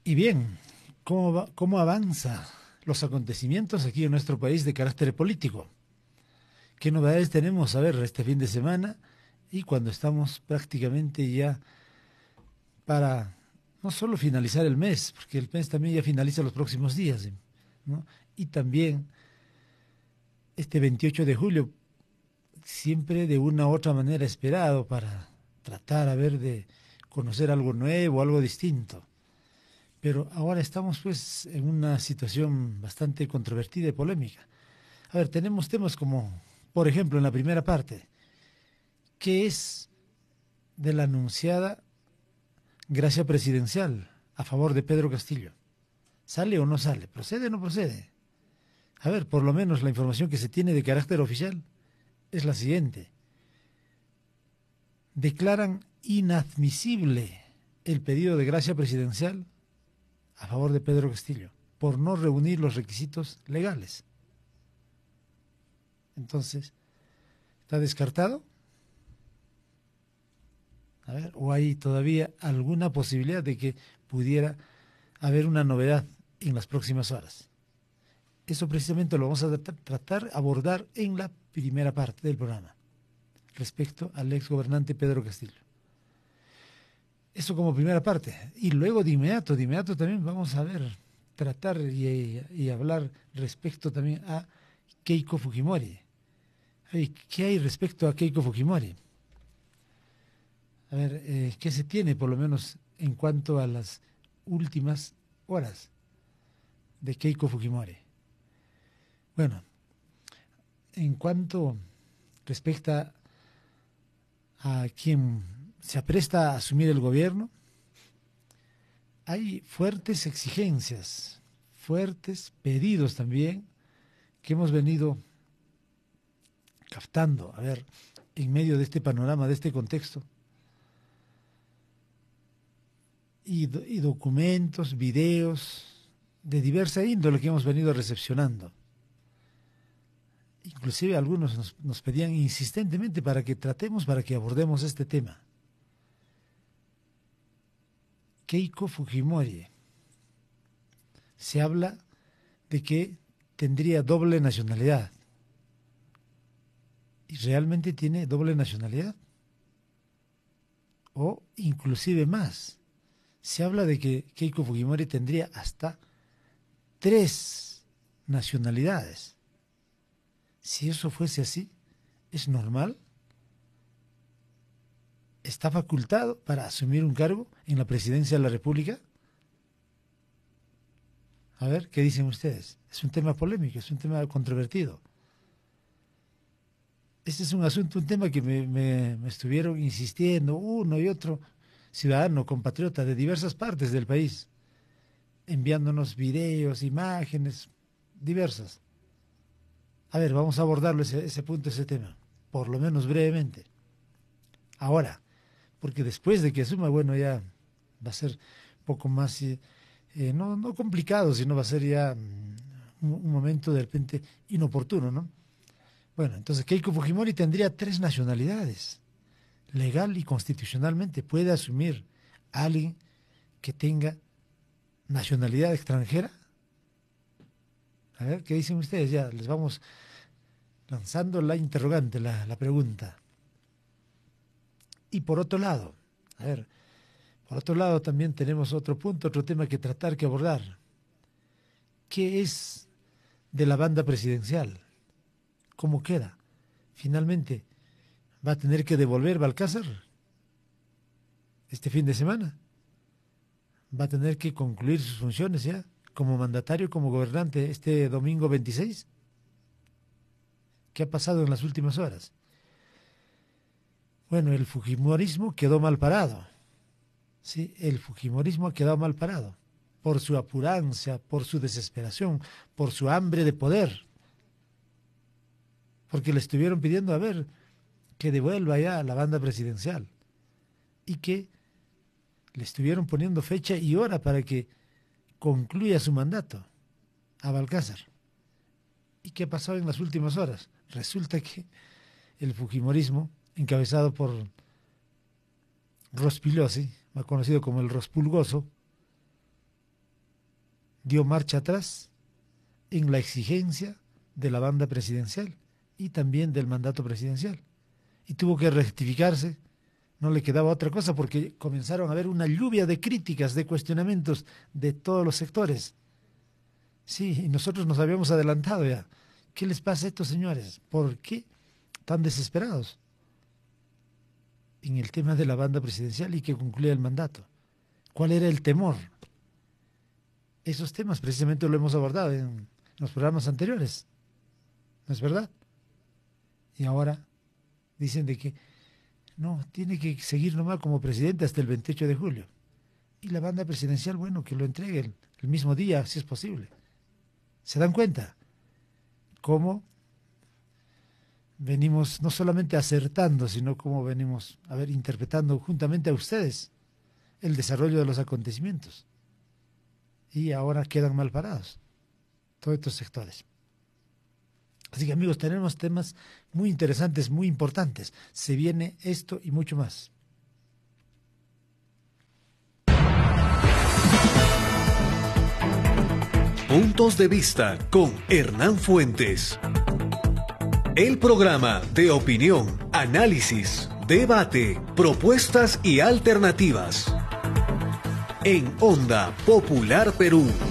Y bien, ¿cómo avanza los acontecimientos aquí en nuestro país de carácter político? ¿Qué novedades tenemos a ver este fin de semana y cuando estamos prácticamente ya para no solo finalizar el mes, porque el mes también ya finaliza los próximos días, ¿no? Y también este 28 de julio, siempre de una u otra manera esperado para tratar a ver de conocer algo nuevo, algo distinto. Pero ahora estamos pues en una situación bastante controvertida y polémica. A ver, tenemos temas como, por ejemplo, en la primera parte, ¿qué es de la anunciada gracia presidencial a favor de Pedro Castillo? ¿Sale o no sale? ¿Procede o no procede? A ver, por lo menos la información que se tiene de carácter oficial es la siguiente. Declaran inadmisible el pedido de gracia presidencial a favor de Pedro Castillo por no reunir los requisitos legales. Entonces, ¿está descartado? A ver, ¿o hay todavía alguna posibilidad de que pudiera haber una novedad en las próximas horas? Eso precisamente lo vamos a tratar, abordar en la primera parte del programa, respecto al ex gobernante Pedro Castillo. Eso como primera parte. Y luego de inmediato también vamos a ver, tratar y hablar respecto también a Keiko Fujimori. ¿Qué hay respecto a Keiko Fujimori? A ver, ¿qué se tiene por lo menos en cuanto a las últimas horas de Keiko Fujimori? Bueno, en cuanto respecta a quien se apresta a asumir el gobierno, hay fuertes exigencias, fuertes pedidos también que hemos venido captando, a ver, en medio de este panorama, de este contexto, y documentos, videos de diversa índole que hemos venido recepcionando. Inclusive algunos nos pedían insistentemente para que tratemos, para que abordemos este tema. Keiko Fujimori. Se habla de que tendría doble nacionalidad. ¿Y realmente tiene doble nacionalidad? O inclusive más. Se habla de que Keiko Fujimori tendría hasta 3 nacionalidades. Si eso fuese así, ¿es normal? ¿Está facultado para asumir un cargo en la presidencia de la República? A ver, ¿qué dicen ustedes? Es un tema polémico, es un tema controvertido. Este es un asunto, un tema que me estuvieron insistiendo uno y otro ciudadano, compatriota de diversas partes del país, enviándonos videos, imágenes diversas. A ver, vamos a abordarlo ese punto, ese tema, por lo menos brevemente. Ahora, porque después de que asuma, bueno, ya va a ser un poco más, no complicado, sino va a ser ya un momento de repente inoportuno, ¿no? Bueno, entonces Keiko Fujimori tendría 3 nacionalidades. Legal y constitucionalmente puede asumir a alguien que tenga nacionalidad extranjera. A ver, ¿qué dicen ustedes? Ya les vamos lanzando la interrogante, la pregunta. Y por otro lado, a ver, por otro lado también tenemos otro punto, otro tema que tratar, que abordar. ¿Qué es de la banda presidencial? ¿Cómo queda? Finalmente, ¿va a tener que devolver Balcázar este fin de semana? ¿Va a tener que concluir sus funciones ya como mandatario, como gobernante este domingo 26? ¿Qué ha pasado en las últimas horas? Bueno, el fujimorismo quedó mal parado. Sí, el fujimorismo ha quedado mal parado por su apurancia, por su desesperación, por su hambre de poder. Porque le estuvieron pidiendo, a ver, que devuelva ya la banda presidencial. Y que le estuvieron poniendo fecha y hora para que concluya su mandato a Balcázar. ¿Y qué ha pasado en las últimas horas? Resulta que el fujimorismo, encabezado por Rospigliosi, más conocido como el Rospulgoso, dio marcha atrás en la exigencia de la banda presidencial y también del mandato presidencial. Y tuvo que rectificarse, no le quedaba otra cosa porque comenzaron a haber una lluvia de críticas, de cuestionamientos de todos los sectores. Sí, y nosotros nos habíamos adelantado ya. ¿Qué les pasa a estos señores? ¿Por qué tan desesperados en el tema de la banda presidencial y que concluya el mandato? ¿Cuál era el temor? Esos temas precisamente lo hemos abordado en los programas anteriores, ¿no es verdad? Y ahora dicen de que no, tiene que seguir nomás como presidente hasta el 28 de julio. Y la banda presidencial, bueno, que lo entregue el mismo día, si es posible. ¿Se dan cuenta? Cómo venimos no solamente acertando, sino cómo venimos, interpretando juntamente a ustedes el desarrollo de los acontecimientos. Y ahora quedan mal parados todos estos sectores. Así que amigos, tenemos temas muy interesantes, muy importantes. Se viene esto y mucho más. Puntos de vista con Hernán Fuentes. El programa de opinión, análisis, debate, propuestas y alternativas. En Onda Popular Perú.